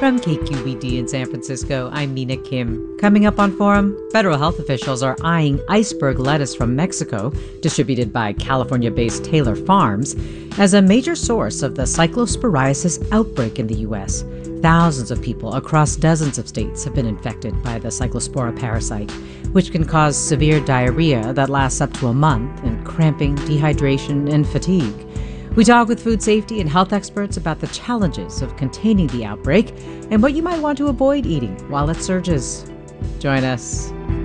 From KQBD in San Francisco, I'm Mina Kim. Coming up on Forum, federal health officials are eyeing iceberg lettuce from Mexico, distributed by California-based Taylor Farms, as a major source of the cyclosporiasis outbreak in the U.S. Thousands of people across dozens of states have been infected by the cyclospora parasite, which can cause severe diarrhea that lasts up to a month and cramping, dehydration, and fatigue. We talk with food safety and health experts about the challenges of containing the outbreak and what you might want to avoid eating while it surges. Join us.